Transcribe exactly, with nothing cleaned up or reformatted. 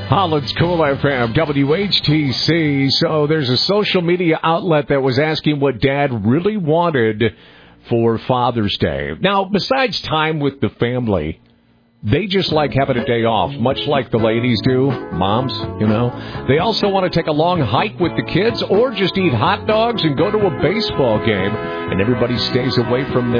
Holland's Cool F M, W H T C. So there's a social media outlet that was asking what Dad really wanted for Father's Day. Now, besides time with the family, they just like having a day off, much like the ladies do, moms, you know. They also want to take a long hike with the kids or just eat hot dogs and go to a baseball game, and everybody stays away from their